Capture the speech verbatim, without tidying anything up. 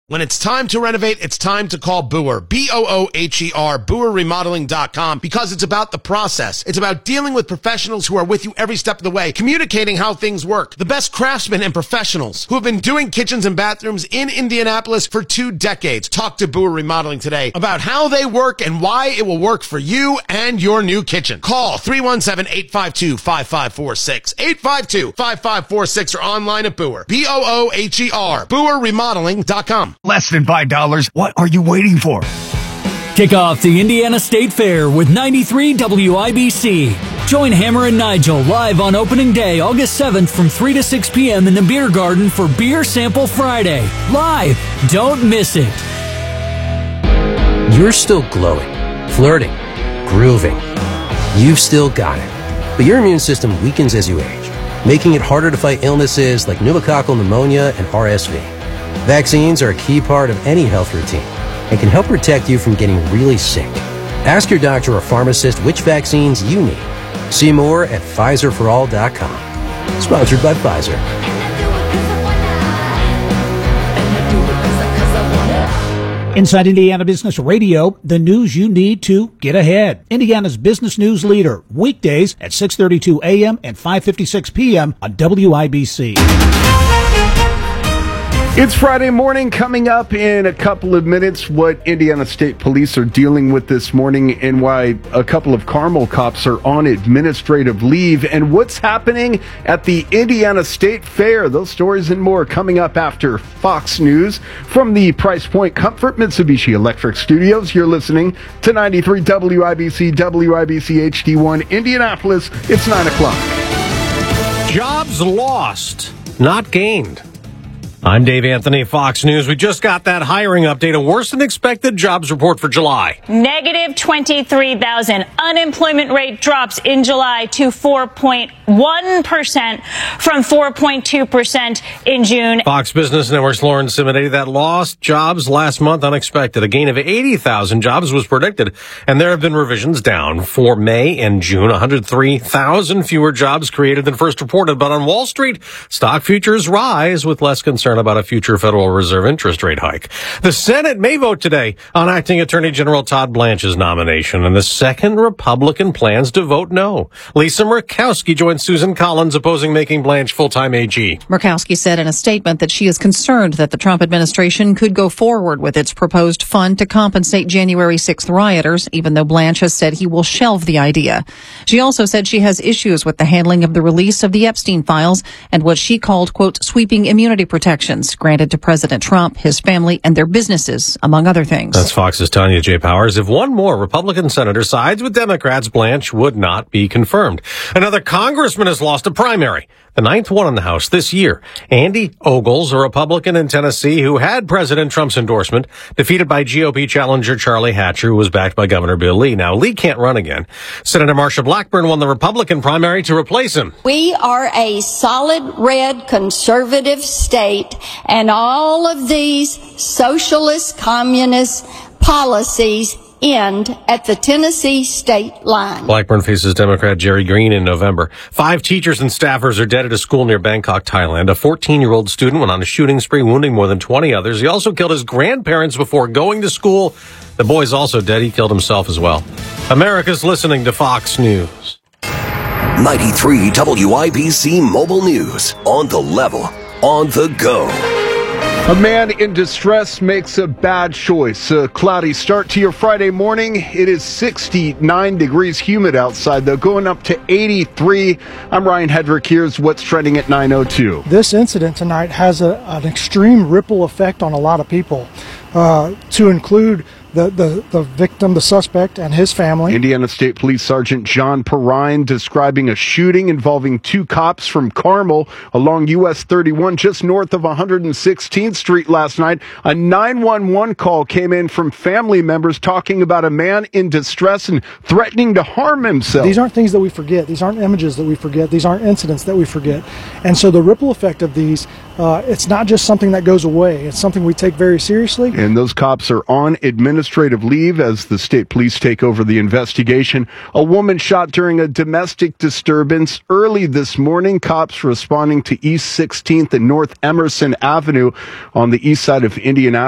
When it's time to renovate, it's time to call Boer, B O O H E R, Boer Remodeling dot com, because it's about the process. It's about dealing with professionals who are with you every step of the way, communicating how things work. The best craftsmen and professionals who have been doing kitchens and bathrooms in Indianapolis for two decades. Talk to Boer Remodeling today about how they work and why it will work for you and your new kitchen. Call three one seven, eight five two, five five four six, eight five two, five five four six, or online at Boer, B O O H E R, Boer Remodeling dot com. Less than five dollars. What are you waiting for? Kick off the Indiana State Fair with ninety-three W I B C. Join Hammer and Nigel live on opening day, August seventh from three to six p.m. in the Beer Garden for Beer Sample Friday. Live. Don't miss it. You're still glowing, flirting, grooving. You've still got it. But your immune system weakens as you age, making it harder to fight illnesses like pneumococcal pneumonia and R S V. Vaccines are a key part of any health routine and can help protect you from getting really sick. Ask your doctor or pharmacist which vaccines you need. See more at Pfizer for all dot com. Sponsored by Pfizer. Inside Indiana Business Radio, the news you need to get ahead. Indiana's business news leader, weekdays at six thirty-two a.m. and five fifty-six p.m. on W I B C. It's Friday morning. Coming up in a couple of minutes, what Indiana State Police are dealing with this morning and why a couple of Carmel cops are on administrative leave, and what's happening at the Indiana State Fair. Those stories and more coming up after Fox News. From the Price Point Comfort Mitsubishi Electric Studios, you're listening to ninety-three W I B C, W I B C H D one Indianapolis. It's nine o'clock. Jobs lost, not gained. I'm Dave Anthony, Fox News. We just got that hiring update, a worse than expected jobs report for July. Negative twenty-three thousand. Unemployment rate drops in July to four point one percent from four point two percent in June. Fox Business Network's Lauren Simonetti. That lost jobs last month unexpected. A gain of eighty thousand jobs was predicted, and there have been revisions down for May and June. one hundred three thousand fewer jobs created than first reported. But on Wall Street, stock futures rise with less concern about a future Federal Reserve interest rate hike. The Senate may vote today on acting Attorney General Todd Blanche's nomination, and the second Republican plans to vote no. Lisa Murkowski joins Susan Collins opposing making Blanche full-time A G. Murkowski said in a statement that she is concerned that the Trump administration could go forward with its proposed fund to compensate January sixth rioters, even though Blanche has said he will shelve the idea. She also said she has issues with the handling of the release of the Epstein files and what she called, quote, sweeping immunity protections granted to President Trump, his family, and their businesses, among other things. That's Fox's Tanya J. Powers. If one more Republican senator sides with Democrats, Blanche would not be confirmed. Another congressman has lost a primary, the ninth one in the House this year. Andy Ogles, a Republican in Tennessee who had President Trump's endorsement, defeated by G O P challenger Charlie Hatcher, who was backed by Governor Bill Lee. Now, Lee can't run again. Senator Marsha Blackburn won the Republican primary to replace him. We are a solid red conservative state, and all of these socialist, communist policies end at the Tennessee state line. Blackburn faces Democrat Jerry Green in November. Five teachers and staffers are dead at a school near Bangkok, Thailand. A fourteen-year-old student went on a shooting spree, wounding more than twenty others. He also killed his grandparents before going to school. The boy's also dead. He killed himself as well. America's listening to Fox News. ninety-three W I B C Mobile News. On the level, on the go. A man in distress makes a bad choice. A cloudy start to your Friday morning. It is sixty-nine degrees humid outside, though, going up to eighty-three. I'm Ryan Hedrick. Here's what's trending at nine oh two. This incident tonight has a, an extreme ripple effect on a lot of people, uh, to include The, the, the victim, the suspect, and his family. Indiana State Police Sergeant John Perrine describing a shooting involving two cops from Carmel along U S thirty-one just north of one hundred sixteenth Street last night. A nine one one call came in from family members talking about a man in distress and threatening to harm himself. These aren't things that we forget. These aren't images that we forget. These aren't incidents that we forget. And so the ripple effect of these, uh, it's not just something that goes away. It's something we take very seriously. And those cops are on administrative administrative leave as the state police take over the investigation. A woman shot during a domestic disturbance early this morning. Cops responding to East sixteenth and North Emerson Avenue on the east side of Indianapolis.